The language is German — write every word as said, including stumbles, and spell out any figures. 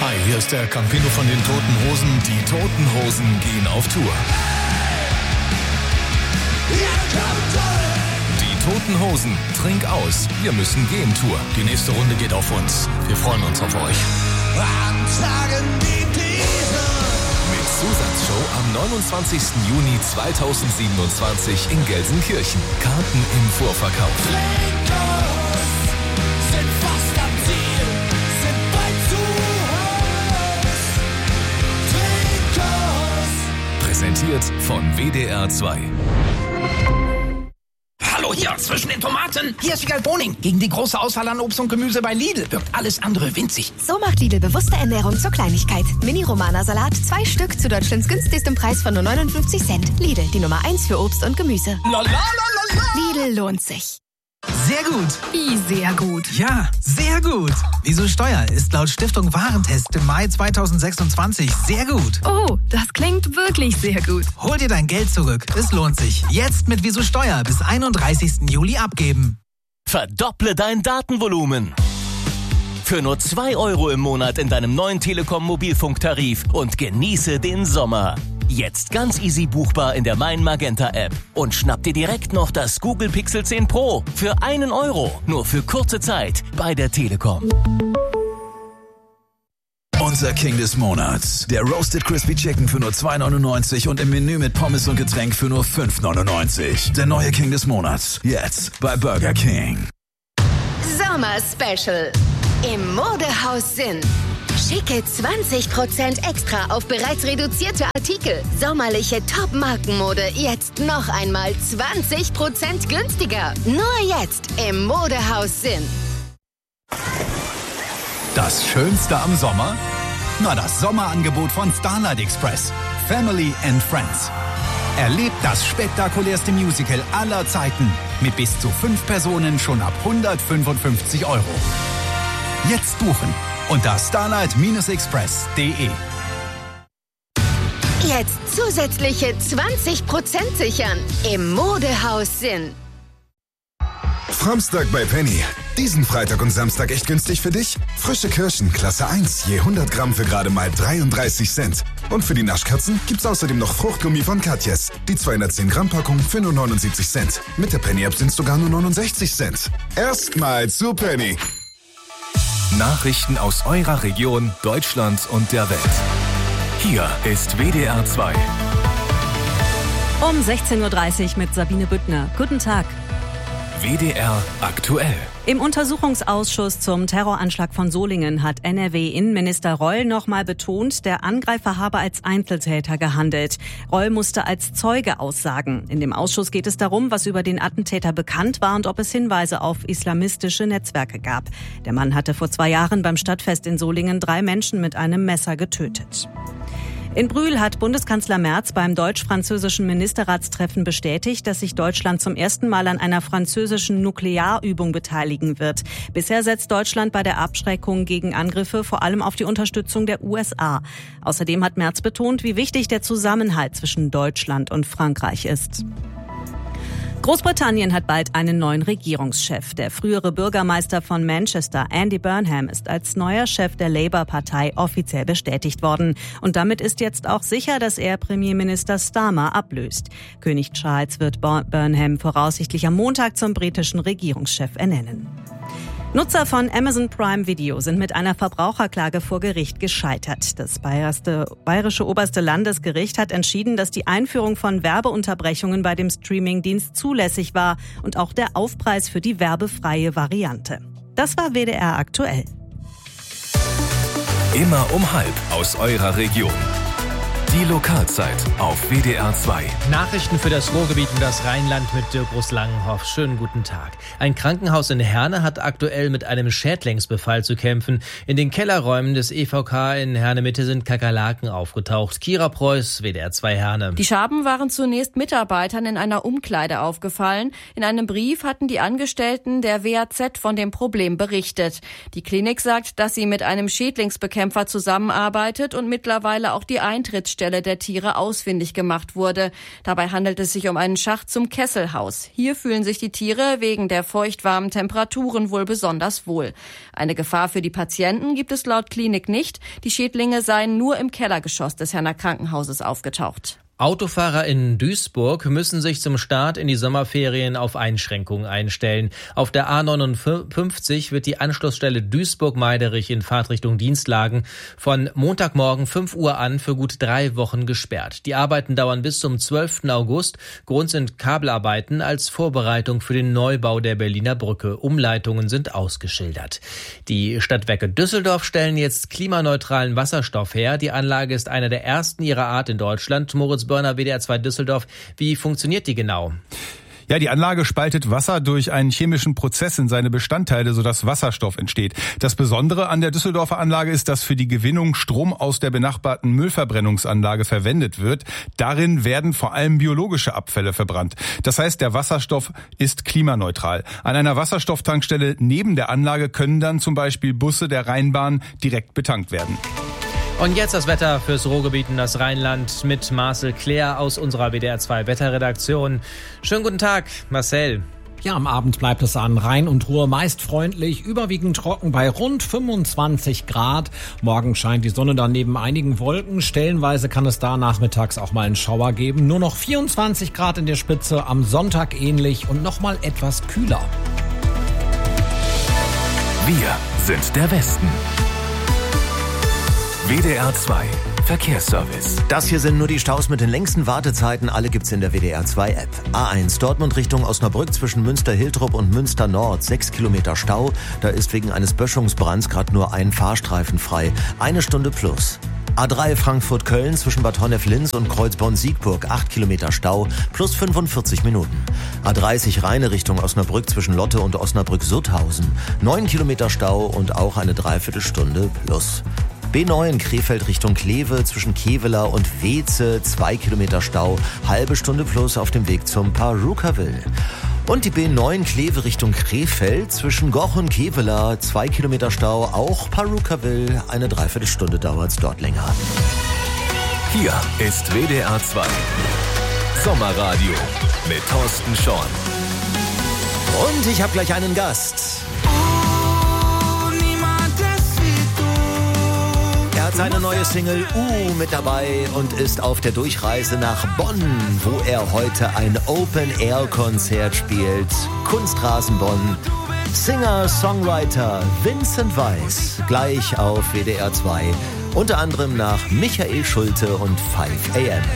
Hi, hier ist der Campino von den Toten Hosen. Die Toten Hosen gehen auf Tour. Die Toten Hosen, trink aus, wir müssen gehen Tour. Die nächste Runde geht auf uns. Wir freuen uns auf euch. Mit Zusatzshow am neunundzwanzigsten Juni zweitausendsiebenundzwanzig in Gelsenkirchen. Karten im Vorverkauf. Präsentiert von W D R zwei. Hallo hier, zwischen den Tomaten. Hier ist Wiegald Boning. Gegen die große Auswahl an Obst und Gemüse bei Lidl wirkt alles andere winzig. So macht Lidl bewusste Ernährung zur Kleinigkeit. Mini-Romana-Salat, zwei Stück zu Deutschlands günstigstem Preis von nur neunundfünfzig Cent. Lidl, die Nummer eins für Obst und Gemüse. La, la, la, la, la. Lidl lohnt sich. Sehr gut. Wie sehr gut? Ja, sehr gut. Wieso Steuer ist laut Stiftung Warentest im Mai zweitausendsechsundzwanzig sehr gut. Oh, das klingt wirklich sehr gut. Hol dir dein Geld zurück. Es lohnt sich. Jetzt mit Wieso Steuer bis einunddreißigsten Juli abgeben. Verdopple dein Datenvolumen. Für nur zwei Euro im Monat in deinem neuen Telekom-Mobilfunktarif und genieße den Sommer. Jetzt ganz easy buchbar in der Mein Magenta App. Und schnapp dir direkt noch das Google Pixel zehn Pro für einen Euro. Nur für kurze Zeit bei der Telekom. Unser King des Monats. Der Roasted Crispy Chicken für nur zwei neunundneunzig und im Menü mit Pommes und Getränk für nur fünf neunundneunzig. Der neue King des Monats. Jetzt bei Burger King. Sommer Special. Im Modehaus Sinn. Schicke zwanzig Prozent extra auf bereits reduzierte Artikel. Sommerliche Top-Markenmode jetzt noch einmal zwanzig Prozent günstiger. Nur jetzt im Modehaus Sinn. Das Schönste am Sommer? Na, das Sommerangebot von Starlight Express. Family and Friends. Erlebt das spektakulärste Musical aller Zeiten. Mit bis zu fünf Personen schon ab hundertfünfundfünfzig Euro. Jetzt buchen unter starlight express punkt de. Jetzt zusätzliche zwanzig Prozent sichern im Modehaus Sinn. Samstag bei Penny. Diesen Freitag und Samstag echt günstig für dich? Frische Kirschen, Klasse eins, je hundert Gramm für gerade mal dreiunddreißig Cent. Und für die Naschkatzen gibt's außerdem noch Fruchtgummi von Katjes. Die zweihundertzehn Gramm Packung für nur neunundsiebzig Cent. Mit der Penny-App sind's sogar nur neunundsechzig Cent. Erstmal zu Penny. Nachrichten aus eurer Region, Deutschland und der Welt. Hier ist W D R zwei. Um sechzehn Uhr dreißig mit Sabine Büttner. Guten Tag. W D R aktuell. Im Untersuchungsausschuss zum Terroranschlag von Solingen hat N R W-Innenminister Reul nochmal betont, der Angreifer habe als Einzeltäter gehandelt. Reul musste als Zeuge aussagen. In dem Ausschuss geht es darum, was über den Attentäter bekannt war und ob es Hinweise auf islamistische Netzwerke gab. Der Mann hatte vor zwei Jahren beim Stadtfest in Solingen drei Menschen mit einem Messer getötet. In Brühl hat Bundeskanzler Merz beim deutsch-französischen Ministerratstreffen bestätigt, dass sich Deutschland zum ersten Mal an einer französischen Nuklearübung beteiligen wird. Bisher setzt Deutschland bei der Abschreckung gegen Angriffe vor allem auf die Unterstützung der U S A. Außerdem hat Merz betont, wie wichtig der Zusammenhalt zwischen Deutschland und Frankreich ist. Großbritannien hat bald einen neuen Regierungschef. Der frühere Bürgermeister von Manchester, Andy Burnham, ist als neuer Chef der Labour-Partei offiziell bestätigt worden. Und damit ist jetzt auch sicher, dass er Premierminister Starmer ablöst. König Charles wird Burnham voraussichtlich am Montag zum britischen Regierungschef ernennen. Nutzer von Amazon Prime Video sind mit einer Verbraucherklage vor Gericht gescheitert. Das bayerische oberste Landesgericht hat entschieden, dass die Einführung von Werbeunterbrechungen bei dem Streamingdienst zulässig war und auch der Aufpreis für die werbefreie Variante. Das war W D R aktuell. Immer um halb aus eurer Region. Die Lokalzeit auf W D R zwei. Nachrichten für das Ruhrgebiet und das Rheinland mit Dirk Groß-Langenhoff. Schönen guten Tag. Ein Krankenhaus in Herne hat aktuell mit einem Schädlingsbefall zu kämpfen. In den Kellerräumen des E V K in Herne-Mitte sind Kakerlaken aufgetaucht. Kira Preuß, W D R zwei Herne. Die Schaben waren zunächst Mitarbeitern in einer Umkleide aufgefallen. In einem Brief hatten die Angestellten der W A Z von dem Problem berichtet. Die Klinik sagt, dass sie mit einem Schädlingsbekämpfer zusammenarbeitet und mittlerweile auch die Eintrittsstelle Ankunftsstelle der Tiere ausfindig gemacht wurde. Dabei handelt es sich um einen Schacht zum Kesselhaus. Hier fühlen sich die Tiere wegen der feuchtwarmen Temperaturen wohl besonders wohl. Eine Gefahr für die Patienten gibt es laut Klinik nicht. Die Schädlinge seien nur im Kellergeschoss des Herner Krankenhauses aufgetaucht. Autofahrer in Duisburg müssen sich zum Start in die Sommerferien auf Einschränkungen einstellen. Auf der A neunundfünfzig wird die Anschlussstelle Duisburg-Meiderich in Fahrtrichtung Dienstlagen von Montagmorgen fünf Uhr an für gut drei Wochen gesperrt. Die Arbeiten dauern bis zum zwölften August. Grund sind Kabelarbeiten als Vorbereitung für den Neubau der Berliner Brücke. Umleitungen sind ausgeschildert. Die Stadtwerke Düsseldorf stellen jetzt klimaneutralen Wasserstoff her. Die Anlage ist eine der ersten ihrer Art in Deutschland. Moritz Börner, W D R zwei Düsseldorf. Wie funktioniert die genau? Ja, die Anlage spaltet Wasser durch einen chemischen Prozess in seine Bestandteile, sodass Wasserstoff entsteht. Das Besondere an der Düsseldorfer Anlage ist, dass für die Gewinnung Strom aus der benachbarten Müllverbrennungsanlage verwendet wird. Darin werden vor allem biologische Abfälle verbrannt. Das heißt, der Wasserstoff ist klimaneutral. An einer Wasserstofftankstelle neben der Anlage können dann zum Beispiel Busse der Rheinbahn direkt betankt werden. Und jetzt das Wetter fürs Ruhrgebiet und das Rheinland mit Marcel Claire aus unserer W D R zwei Wetterredaktion. Schönen guten Tag, Marcel. Ja, am Abend bleibt es an Rhein und Ruhr meist freundlich, überwiegend trocken bei rund fünfundzwanzig Grad. Morgen scheint die Sonne dann neben einigen Wolken. Stellenweise kann es da nachmittags auch mal einen Schauer geben. Nur noch vierundzwanzig Grad in der Spitze, am Sonntag ähnlich und noch mal etwas kühler. Wir sind der Westen. W D R zwei Verkehrsservice. Das hier sind nur die Staus mit den längsten Wartezeiten. Alle gibt's in der W D R zwei App. A eins Dortmund Richtung Osnabrück zwischen Münster-Hiltrop und Münster-Nord. Sechs Kilometer Stau. Da ist wegen eines Böschungsbrands gerade nur ein Fahrstreifen frei. Eine Stunde plus. A drei Frankfurt-Köln zwischen Bad Honnef-Linz und Kreuzborn-Siegburg. Acht Kilometer Stau plus fünfundvierzig Minuten. A dreißig Rheine Richtung Osnabrück zwischen Lotte und Osnabrück-Sutthausen. Neun Kilometer Stau und auch eine Dreiviertelstunde plus. B neun Krefeld Richtung Kleve zwischen Kevela und Weze, zwei Kilometer Stau, halbe Stunde plus auf dem Weg zum Parucaville. Und die B neun Kleve Richtung Krefeld zwischen Goch und Kevela, zwei Kilometer Stau, auch Parucaville, eine Dreiviertelstunde dauert's dort länger. Hier ist W D R zwei Sommerradio mit Thorsten Schorn. Und ich habe gleich einen Gast. Er hat seine neue Single Uh mit dabei und ist auf der Durchreise nach Bonn, wo er heute ein Open-Air-Konzert spielt. Kunstrasen Bonn. Singer, Songwriter Vincent Weiss, gleich auf W D R zwei. Unter anderem nach Michael Schulte und five a m